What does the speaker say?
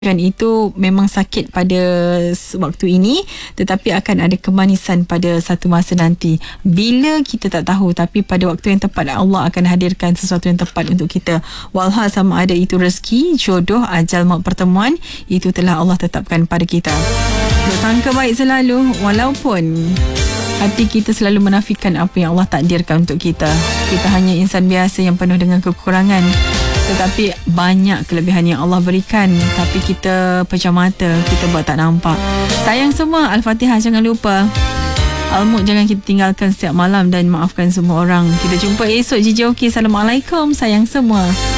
kan itu memang sakit pada waktu ini, tetapi akan ada kemanisan pada satu masa nanti. Bila kita tak tahu, tapi pada waktu yang tepat Allah akan hadirkan sesuatu yang tepat untuk kita. Walha, sama ada itu rezeki, jodoh, ajal maut pertemuan, itu telah Allah tetapkan pada kita. Bersangka baik selalu, walaupun hati kita selalu menafikan apa yang Allah takdirkan untuk kita. Kita hanya insan biasa yang penuh dengan kekurangan, tetapi banyak kelebihan yang Allah berikan, tapi kita pejam mata, kita buat tak nampak. Sayang semua, Al-Fatihah jangan lupa. Al-Mulk jangan kita tinggalkan setiap malam, dan maafkan semua orang. Kita jumpa esok, JJOK. Assalamualaikum, sayang semua.